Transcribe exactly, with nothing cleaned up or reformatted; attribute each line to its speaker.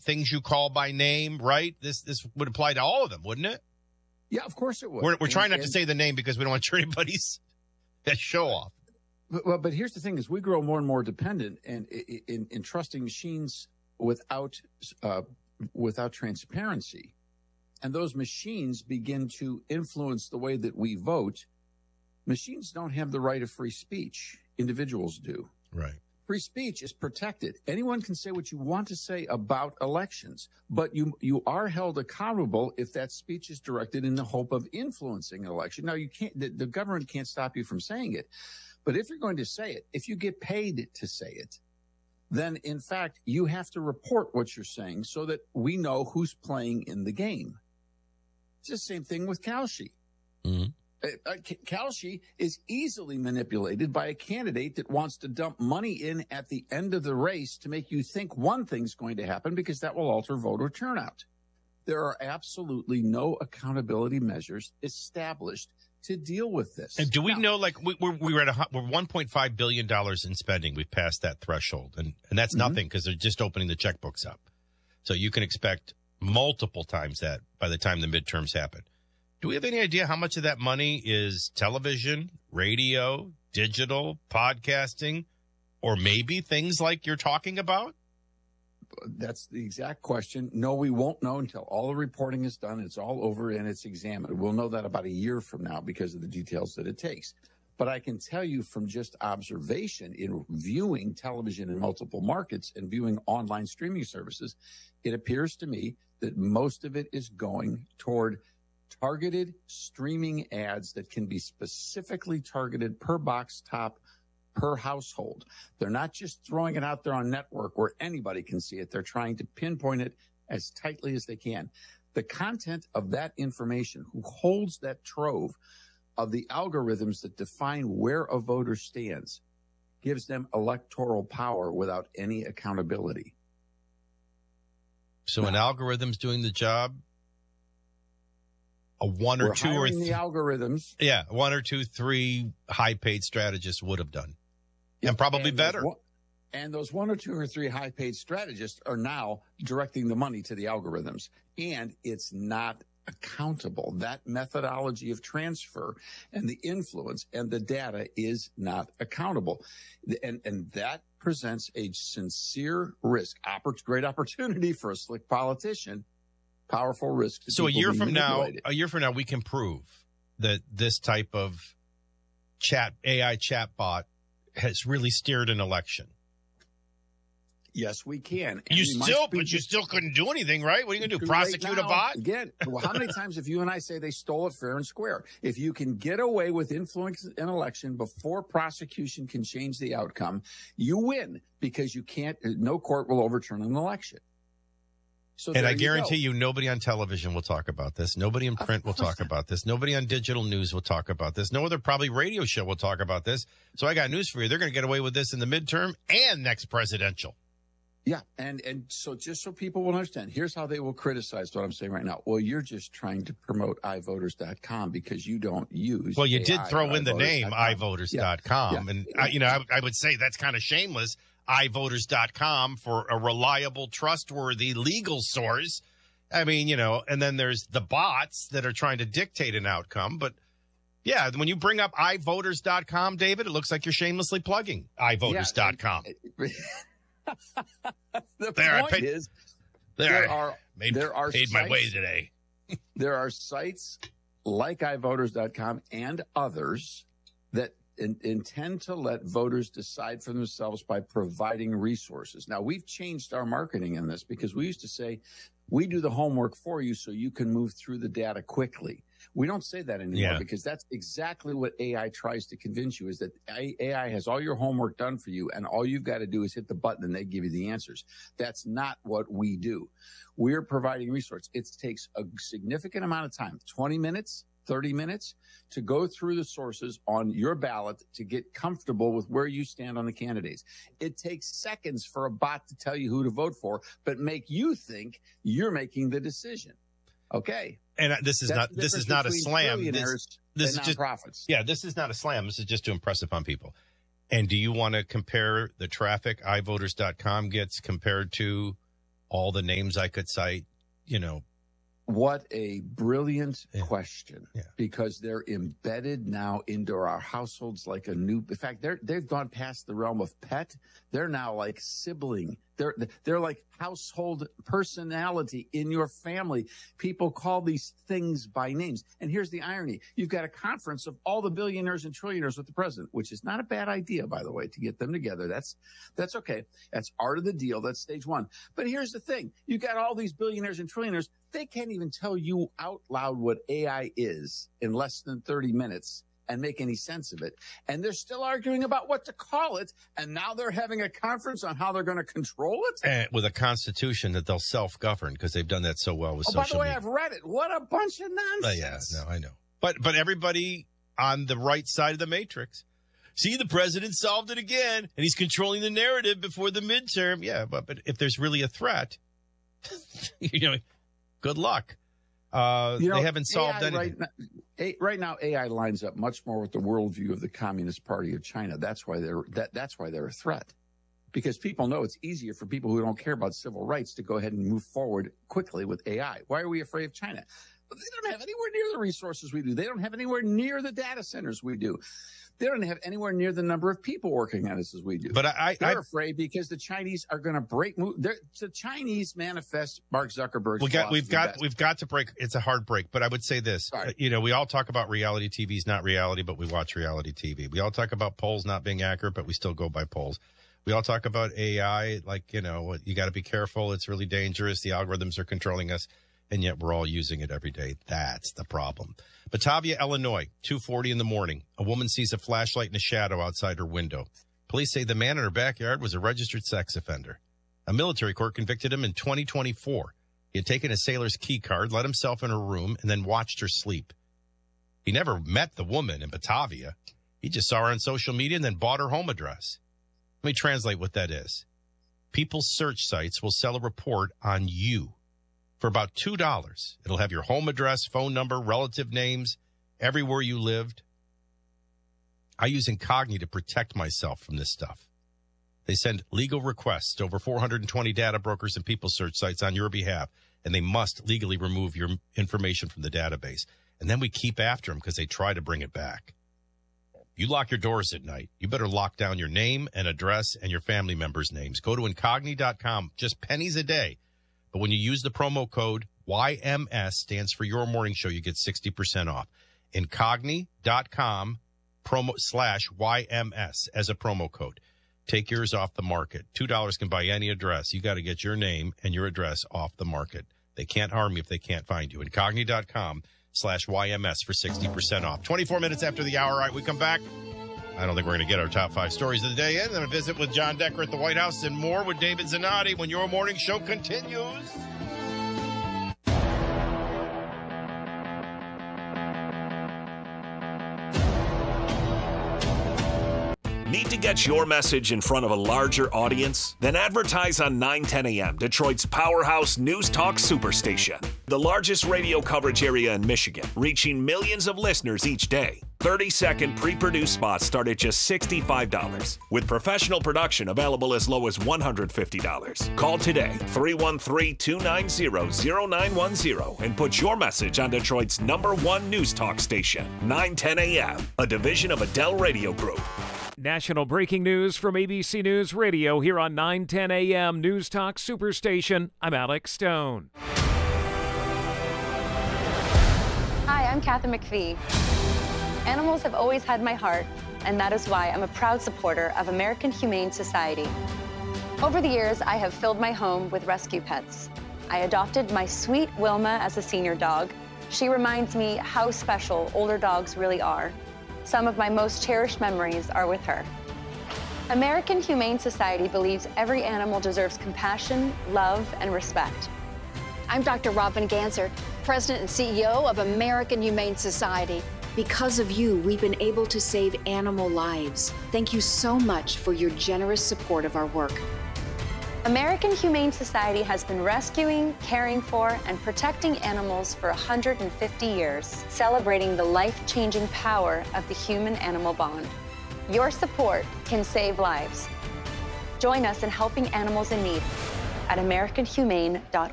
Speaker 1: things you call by name, right? This this would apply to all of them, wouldn't it?
Speaker 2: Yeah, of course it would.
Speaker 1: We're, we're trying
Speaker 2: and,
Speaker 1: not
Speaker 2: and,
Speaker 1: to say the name because we don't want to turn anybody's show off.
Speaker 2: But, well, but here's the thing: is we grow more and more dependent and in, in, in trusting machines without uh, without transparency, and those machines begin to influence the way that we vote. Machines don't have the right of free speech; individuals do.
Speaker 1: Right.
Speaker 2: Free speech is protected. Anyone can say what you want to say about elections, but you you are held accountable if that speech is directed in the hope of influencing an election. Now, you can't. The, the government can't stop you from saying it, but if you're going to say it, if you get paid to say it, then in fact you have to report what you're saying so that we know who's playing in the game. It's the same thing with Kalshi.
Speaker 1: Mm-hmm.
Speaker 2: Uh, Kalshi is easily manipulated by a candidate that wants to dump money in at the end of the race to make you think one thing's going to happen because that will alter voter turnout. There are absolutely no accountability measures established to deal with this.
Speaker 1: And do we
Speaker 2: now,
Speaker 1: know, like, we, we're, we're at a, we're one point five billion dollars in spending. We've passed that threshold. And, and that's
Speaker 2: mm-hmm.
Speaker 1: nothing because they're just opening the checkbooks up. So you can expect multiple times that by the time the midterms happen. Do we have any idea how much of that money is television, radio, digital, podcasting, or maybe things like you're talking about?
Speaker 2: That's the exact question. No, we won't know until all the reporting is done. It's all over and it's examined. We'll know that about a year from now because of the details that it takes. But I can tell you from just observation in viewing television in multiple markets and viewing online streaming services, it appears to me that most of it is going toward targeted streaming ads that can be specifically targeted per box top, per household. They're not just throwing it out there on network where anybody can see it. They're trying to pinpoint it as tightly as they can. The content of that information, who holds that trove of the algorithms that define where a voter stands, gives them electoral power without any accountability.
Speaker 1: So an algorithm's doing the job? A one or
Speaker 2: We're
Speaker 1: two or
Speaker 2: th- the algorithms.
Speaker 1: Yeah, one or two, three high-paid strategists would have done, yep. and probably
Speaker 2: and
Speaker 1: better.
Speaker 2: One, and those one or two or three high-paid strategists are now directing the money to the algorithms, and it's not accountable. That methodology of transfer and the influence and the data is not accountable, and and that presents a sincere risk, oppor- great opportunity for a slick politician. Powerful risk.
Speaker 1: So a year from now, a year from now, we can prove that this type of chat, A I chatbot has really steered an election.
Speaker 2: Yes, we can.
Speaker 1: And you still, but you still couldn't do anything, right? What are you going to do? Prosecute
Speaker 2: right now,
Speaker 1: a bot?
Speaker 2: Again, well, how many times have you and I say they stole it fair and square? If you can get away with influence an election before prosecution can change the outcome, you win because you can't, no court will overturn an election. So
Speaker 1: and I
Speaker 2: you
Speaker 1: guarantee
Speaker 2: go.
Speaker 1: you nobody on television will talk about this. Nobody in print will talk
Speaker 2: not.
Speaker 1: about this. Nobody on digital news will talk about this. No other probably radio show will talk about this. So I got news for you. They're going to get away with this in the midterm and next presidential.
Speaker 2: Yeah. And, and so just so people will understand, here's how they will criticize what I'm saying right now. Well, you're just trying to promote i voters dot com because you don't use.
Speaker 1: Well, you
Speaker 2: A I
Speaker 1: did throw in the name i
Speaker 2: voters
Speaker 1: voters dot com.
Speaker 2: Yeah. Yeah.
Speaker 1: And, I, you know, I, I would say that's kind of shameless. i voters dot com for a reliable, trustworthy legal source. I mean, you know, and then there's the bots that are trying to dictate an outcome. But, yeah, when you bring up i voters dot com, David, it looks like you're shamelessly plugging i voters dot com.
Speaker 2: Yeah, the
Speaker 1: there,
Speaker 2: point
Speaker 1: I paid,
Speaker 2: is,
Speaker 1: there,
Speaker 2: there are,
Speaker 1: made,
Speaker 2: there are
Speaker 1: paid
Speaker 2: sites,
Speaker 1: my way today.
Speaker 2: There are sites like i voters dot com and others that in, intend to let voters decide for themselves by providing resources. Now, we've changed our marketing in this because we used to say, we do the homework for you so you can move through the data quickly. We don't say that anymore
Speaker 1: yeah.
Speaker 2: because that's exactly what A I tries to convince you is that A I has all your homework done for you and all you've got to do is hit the button and they give you the answers. That's not what we do. We're providing resources. It takes a significant amount of time, twenty minutes, thirty minutes to go through the sources on your ballot to get comfortable with where you stand on the candidates. It takes seconds for a bot to tell you who to vote for, but make you think you're making the decision. Okay.
Speaker 1: And this is
Speaker 2: That's
Speaker 1: not this is not a slam. This, this is just
Speaker 2: nonprofits.
Speaker 1: Yeah, this is not a slam. This is just to impress upon people. And do you want to compare the traffic i voters dot com gets compared to all the names I could cite, you know.
Speaker 2: What a brilliant
Speaker 1: Yeah.
Speaker 2: question,
Speaker 1: Yeah.
Speaker 2: because they're embedded now into our households like a new, in fact, they're, they've gone past the realm of pet. They're now like sibling. They're, they're like household personality in your family. People call these things by names. And here's the irony. You've got a conference of all the billionaires and trillionaires with the president, which is not a bad idea, by the way, to get them together. That's, that's okay. That's art of the deal. That's stage one. But here's the thing. You got all these billionaires and trillionaires. They can't even tell you out loud what A I is in less than thirty minutes and make any sense of it. And they're still arguing about what to call it. And now they're having a conference on how they're going to control it.
Speaker 1: And with a constitution that they'll self-govern, because they've done that so well with
Speaker 2: Oh, by
Speaker 1: social
Speaker 2: the way,
Speaker 1: media.
Speaker 2: I've read it. What a bunch of
Speaker 1: Uh, yeah,
Speaker 2: nonsense.
Speaker 1: no, I know. But but everybody on the right side of the matrix. See, the president solved it again, and he's controlling the narrative before the midterm. Yeah, but, but if there's really a threat, you know, good luck. Uh,
Speaker 2: You know,
Speaker 1: they haven't solved
Speaker 2: A I
Speaker 1: anything.
Speaker 2: Right now, A- right now, A I lines up much more with the worldview of the Communist Party of China. That's why they're that. That's why they're a threat, because people know it's easier for people who don't care about civil rights to go ahead and move forward quickly with A I. Why are we afraid of China? They don't have anywhere near the resources we do. They don't have anywhere near the data centers we do. They don't have anywhere near the number of people working on this as we do.
Speaker 1: But I,
Speaker 2: They're
Speaker 1: I,
Speaker 2: afraid because the Chinese are going to break. Move. They're, the Chinese manifest Mark Zuckerberg's.
Speaker 1: we got, we've
Speaker 2: philosophy
Speaker 1: got,
Speaker 2: best.
Speaker 1: we've got to break. It's a hard break, but I would say this.
Speaker 2: Sorry.
Speaker 1: Uh, you know, we all talk about reality T V is not reality, but we watch reality T V. We all talk about polls not being accurate, but we still go by polls. We all talk about A I, like, you know, you got to be careful. It's really dangerous. The algorithms are controlling us, and yet we're all using it every day. That's the problem. Batavia, Illinois, two forty in the morning. A woman sees a flashlight in a shadow outside her window. Police say the man in her backyard was a registered sex offender. A military court convicted him in twenty twenty-four. He had taken a sailor's key card, let himself in her room, and then watched her sleep. He never met the woman in Batavia. He just saw her on social media and then bought her home address. Let me translate what that is. People's search sites will sell a report on you for about two dollars. It'll have your home address, phone number, relative names, everywhere you lived. I use Incogni to protect myself from this stuff. They send legal requests to over four hundred twenty data brokers and people search sites on your behalf, and they must legally remove your information from the database. And then we keep after them because they try to bring it back. You lock your doors at night. You better lock down your name and address and your family members' names. Go to Incogni dot com, just pennies a day. But when you use the promo code Y M S, stands for Your Morning Show, you get sixty percent off. Incogni dot com promo slash Y M S as a promo code. Take yours off the market. two dollars can buy any address. You got to get your name and your address off the market. They can't harm you if they can't find you. Incogni dot com slash Y M S for sixty percent off. twenty-four minutes after the hour. All right, we come back. I don't think we're going to get our top five stories of the day in. Then a visit with John Decker at the White House and more with David Zanotti when Your Morning Show continues.
Speaker 3: Need to get your message in front of a larger audience? Then advertise on nine ten A M, Detroit's powerhouse news talk superstation. The largest radio coverage area in Michigan, reaching millions of listeners each day. thirty-second pre-produced spots start at just sixty-five dollars, with professional production available as low as one hundred fifty dollars. Call today, three one three, two nine zero, zero nine one zero, and put your message on Detroit's number one news talk station, nine ten A M, a division of Adele Radio Group.
Speaker 4: National breaking news from A B C News Radio here on nine ten A M News Talk Superstation. I'm Alex Stone.
Speaker 5: Hi, I'm Kathy McPhee. Animals have always had my heart, and that is why I'm a proud supporter of American Humane Society. Over the years, I have filled my home with rescue pets. I adopted my sweet Wilma as a senior dog. She reminds me how special older dogs really are. Some of my most cherished memories are with her. American Humane Society believes every animal deserves compassion, love, and respect.
Speaker 6: I'm Doctor Robin Ganser, President and C E O of American Humane Society.
Speaker 7: Because of you, we've been able to save animal lives. Thank you so much for your generous support of our work.
Speaker 5: American Humane Society has been rescuing, caring for, and protecting animals for one hundred fifty years, celebrating the life-changing power of the human-animal bond. Your support can save lives. Join us in helping animals in need. at american humane dot